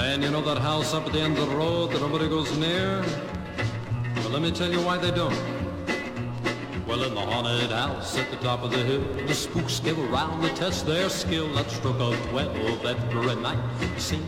And you know that house up at the end of the road that nobody goes near? Well, let me tell you why they don't. Well, in the haunted house at the top of the hill, the spooks give around to test their skill. That stroke of 12 every night. Sing